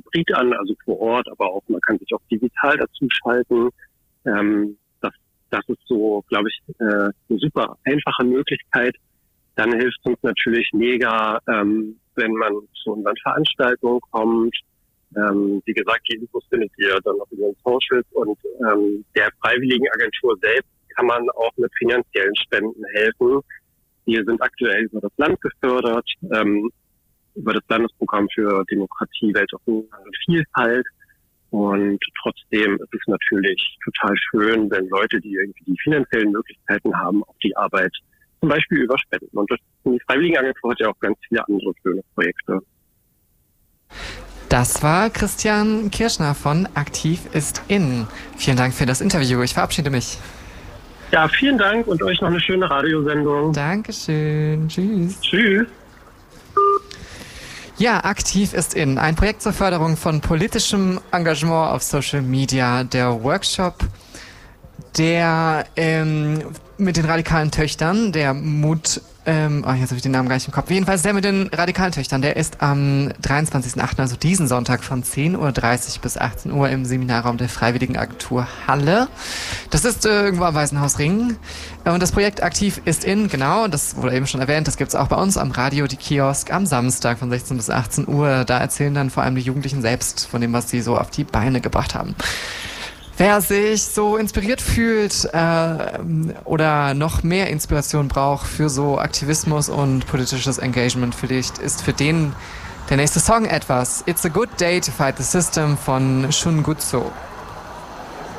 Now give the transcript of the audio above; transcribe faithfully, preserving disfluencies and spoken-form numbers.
hybrid an, also vor Ort, aber auch man kann sich auch digital dazu schalten. Ähm, das, das ist so, glaube ich, äh, eine super einfache Möglichkeit. Dann hilft es uns natürlich mega, ähm, wenn man zu unseren Veranstaltungen kommt. Ähm, wie gesagt, die Infos findet ihr dann auf unseren Socials und ähm, der Freiwilligenagentur selbst kann man auch mit finanziellen Spenden helfen. Wir sind aktuell über das Land gefördert, ähm, über das Landesprogramm für Demokratie, Weltoffenheit und Vielfalt. Und trotzdem ist es natürlich total schön, wenn Leute, die irgendwie die finanziellen Möglichkeiten haben, auch die Arbeit zum Beispiel überspenden. Und das, die Freiwilligenagentur hat ja auch ganz viele andere schöne Projekte. Das war Christian Kirschner von Aktiv ist in. Vielen Dank für das Interview. Ich verabschiede mich. Ja, vielen Dank und euch noch eine schöne Radiosendung. Dankeschön. Tschüss. Tschüss. Ja, Aktiv ist in. Ein Projekt zur Förderung von politischem Engagement auf Social Media. Der Workshop, der ähm, mit den radikalen Töchtern, der Mut, ähm, oh, jetzt habe ich den Namen gar nicht im Kopf. Jedenfalls der mit den radikalen Töchtern, der ist am dreiundzwanzigsten achten, also diesen Sonntag von zehn Uhr dreißig bis achtzehn Uhr im Seminarraum der Freiwilligenagentur Halle. Das ist äh, irgendwo am Waisenhausring. Und das Projekt Aktiv ist in, genau, das wurde eben schon erwähnt, das gibt's auch bei uns am Radio, die Kiosk, am Samstag von sechzehn bis achtzehn Uhr. Da erzählen dann vor allem die Jugendlichen selbst von dem, was sie so auf die Beine gebracht haben. Wer sich so inspiriert fühlt äh, oder noch mehr Inspiration braucht für so Aktivismus und politisches Engagement, vielleicht ist für den der nächste Song etwas. It's a good day to fight the system von Shun Gutso.